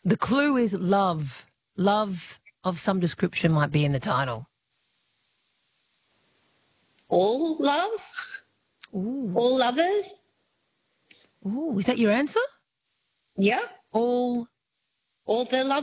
The clue is love. Love of some description might be in the title. All love? Ooh. All lovers? Ooh, is that your answer? Yeah. All All the love.